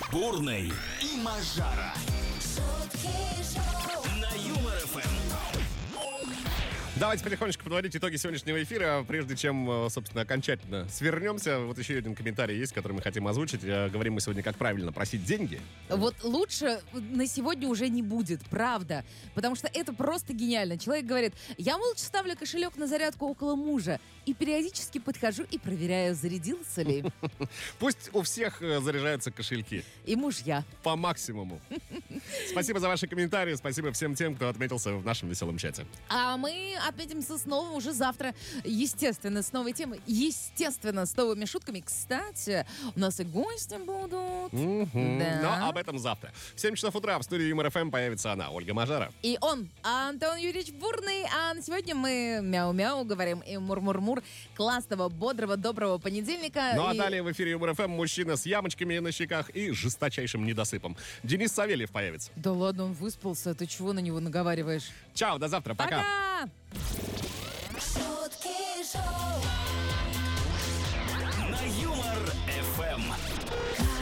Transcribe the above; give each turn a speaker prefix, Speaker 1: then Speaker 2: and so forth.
Speaker 1: Бурный и Мажара. На Юмор ФМ.
Speaker 2: Давайте потихонечку подводить итоги сегодняшнего эфира. Прежде чем, собственно, окончательно свернемся, вот еще один комментарий есть, который мы хотим озвучить. Говорим мы сегодня, как правильно просить деньги.
Speaker 3: Вот лучше на сегодня уже не будет, правда. Потому что это просто гениально. Человек говорит, я молча ставлю кошелек на зарядку около мужа и периодически подхожу и проверяю, зарядился ли.
Speaker 2: Пусть у всех заряжаются кошельки.
Speaker 3: И мужья.
Speaker 2: По максимуму. Спасибо за ваши комментарии. Спасибо всем тем, кто отметился в нашем веселом чате.
Speaker 3: А мы отметимся снова уже завтра. Естественно, с новой темой. Естественно, с новыми шутками. Кстати, у нас и гости будут. Да.
Speaker 2: Но об этом завтра. В 7 часов утра в студии Юмор ФМ появится она, Ольга Мажара.
Speaker 3: И он, Антон Юрьевич Бурный. А на сегодня мы мяу-мяу говорим и мур-мур-мур. Классного, бодрого, доброго понедельника.
Speaker 2: Ну а далее в эфире Юмор ФМ мужчина с ямочками на щеках и жесточайшим недосыпом. Денис Савельев появится.
Speaker 3: Да ладно, он выспался. Ты чего на него наговариваешь?
Speaker 2: Чао, до завтра, пока.
Speaker 3: Пока!
Speaker 4: Шутки шоу.
Speaker 1: На Юмор ФМ.